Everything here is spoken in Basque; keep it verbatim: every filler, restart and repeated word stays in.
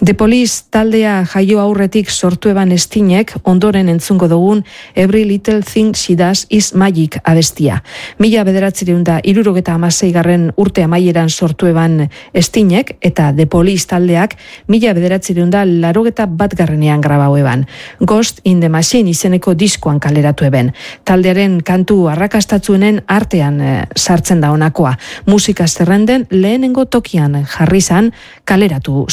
The Police taldea jaio aurretik sortu eban estinek ondoren entzungo dugun Every Little Thing She Does Is Magic abestia. Mila bederatzireun da irurogeta amaseigarren urte amaieran sortu eban estinek eta The Police taldeak mila bederatzireun da larogeta bat garrenean grabau eban. Ghost in the Machine izeneko diskoan kaleratu eben. Taldearen kantu arrakastatzuenen artean e, sartzen da honakoa. Musika zerrenden lehenengo tokian jarri zan kaleratu